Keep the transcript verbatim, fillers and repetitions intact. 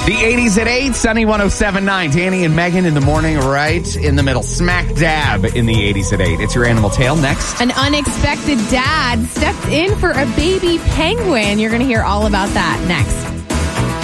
The eighties at eight, Sunny one oh seven point nine. Danny and Megan in the morning, right in the middle, smack dab in the eighties at eight. It's your Animal Tale next. An unexpected dad stepped in for a baby penguin. You're going to hear all about that next.